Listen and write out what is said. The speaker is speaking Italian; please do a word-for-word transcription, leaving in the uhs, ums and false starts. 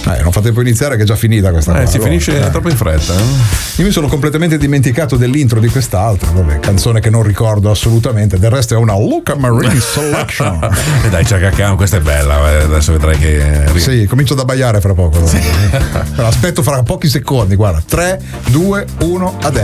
Eh, non fate poi iniziare che è già finita questa Eh, qua, si allora. finisce Eh. troppo in fretta. Eh? Io mi sono completamente dimenticato dell'intro di quest'altra, vabbè, canzone che non ricordo assolutamente, del resto è una Luca Marini Selection. E dai, Chaka Khan, questa è bella, eh, adesso vedrai che... Sì, comincio ad abbaiare fra poco. Sì. Aspetto fra pochi secondi, guarda, tre, due, uno, adesso.